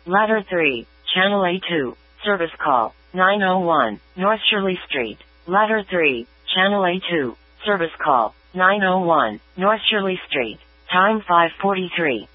Ladder 3, Channel A2, service call, 901, North Shirley Street. Ladder 3, Channel A2, service call, 901, North Shirley Street. Time 5:43.